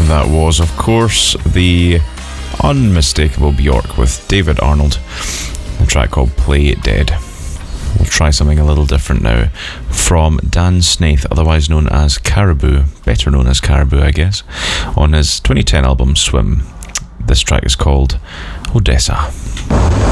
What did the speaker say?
That was, of course, the unmistakable Bjork with David Arnold, a track called Play It Dead. We'll try something a little different now from Dan Snaith, otherwise known as Caribou, better known as Caribou, I guess, on his 2010 album Swim. This track is called Odessa.